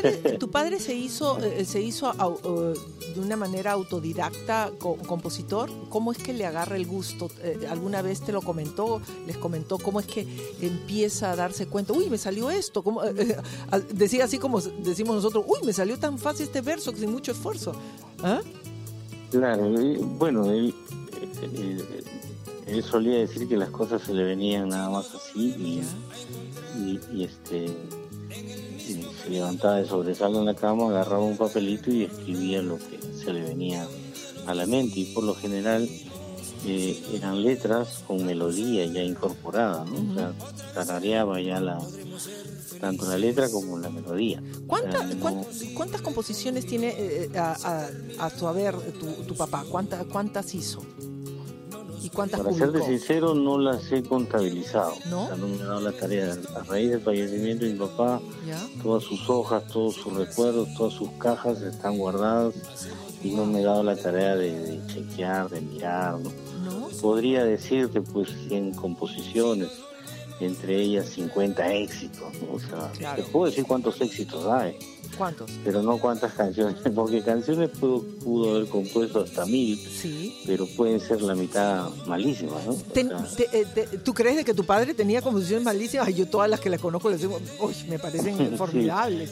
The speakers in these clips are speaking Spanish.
tu padre se hizo de una manera autodidacta compositor? ¿Cómo es que le agarra el gusto? ¿Alguna vez te lo comentó? ¿Les comentó cómo es que empieza a darse cuenta? Uy, me salió esto. ¿Cómo? Decía así como decimos nosotros, uy, me salió tan fácil este verso sin mucho esfuerzo. ¿Ah? Claro, bueno, él solía decir que las cosas se le venían nada más así y se levantaba de sobresalto en la cama, agarraba un papelito y escribía lo que se le venía a la mente, y por lo general eran letras con melodía ya incorporada, ¿no? Uh-huh. O sea, tarareaba ya tanto la letra como la melodía. ¿Cuántas composiciones tiene a tu haber tu papá? ¿Cuántas hizo? ¿Y cuántas Para publicó? serte sincero, no las he contabilizado. ¿No? O sea, no me he dado la tarea. A raíz del fallecimiento de mi papá, ¿Ya? todas sus hojas, todos sus recuerdos, todas sus cajas están guardadas y no me he dado la tarea de chequear, de mirar, ¿no? ¿No? Podría decirte, pues, 100 composiciones, entre ellas 50 éxitos, ¿no? O sea, claro. Te puedo decir cuántos éxitos hay. ¿Cuántos? Pero no cuántas canciones, porque canciones pudo haber compuesto hasta 1000, sí, pero pueden ser la mitad malísimas, ¿no? ¿Tú crees de que tu padre tenía composiciones malísimas? Yo todas las que le conozco les digo, uy, me parecen formidables.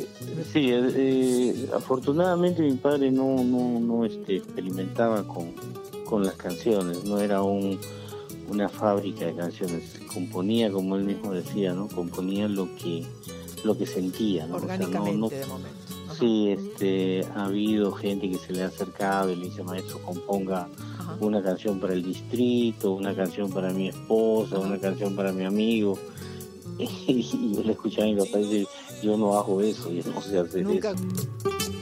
Afortunadamente mi padre no experimentaba con las canciones, no era una fábrica de canciones, componía, como él mismo decía, ¿no? Componía lo que sentía, ¿no? Orgánicamente, o sea, de momento. Ajá. Sí, ha habido gente que se le ha acercado y le dice, maestro, componga una canción para el distrito, una canción para mi esposa, una canción para mi amigo. Y yo le escuchaba a mi papá y dice, yo no hago eso, yo no sé hacer eso.